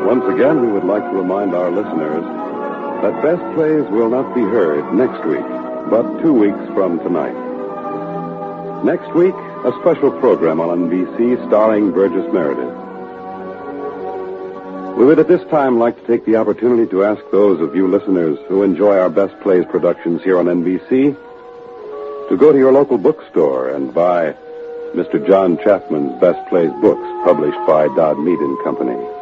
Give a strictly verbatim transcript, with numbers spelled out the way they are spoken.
Once again, we would like to remind our listeners that Best Plays will not be heard next week, but two weeks from tonight. Next week, a special program on N B C starring Burgess Meredith. We would at this time like to take the opportunity to ask those of you listeners who enjoy our Best Plays productions here on N B C to go to your local bookstore and buy Mister John Chapman's Best Plays books published by Dodd Mead and Company.